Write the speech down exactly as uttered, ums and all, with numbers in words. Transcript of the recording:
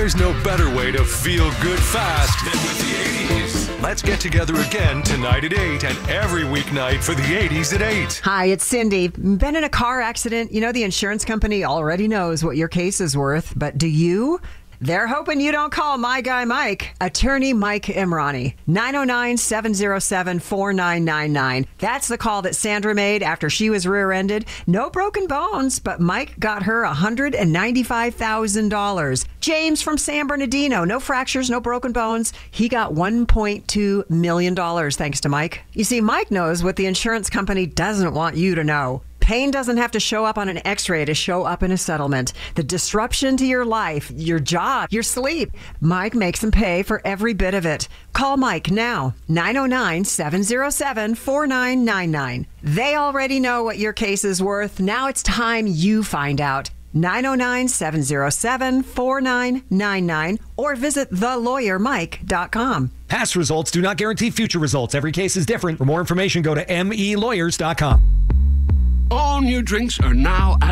There's no better way to feel good fast than with the eighties. Let's get together again tonight at eight and every weeknight for the eighties at eight. Hi, it's Cindy. Been in a car accident? You know, the insurance company already knows what your case is worth, but do you? They're hoping you don't call my guy Mike, attorney Mike Imrani, nine oh nine, seven oh seven, four nine nine nine. That's the call that Sandra made after she was rear-ended. No broken bones, but Mike got her one hundred ninety-five thousand dollars. James from San Bernardino, no fractures, no broken bones. He got one point two million dollars thanks to Mike. You see, Mike knows what the insurance company doesn't want you to know. Pain doesn't have to show up on an x-ray to show up in a settlement. The disruption to your life, your job, your sleep, Mike makes them pay for every bit of it. Call Mike now, nine oh nine, seven oh seven, four nine nine nine. They already know what your case is worth. Now it's time you find out. nine oh nine, seven oh seven, four nine nine nine or visit the lawyer mike dot com. Past results do not guarantee future results. Every case is different. For more information, go to m e lawyers dot com. All new drinks are now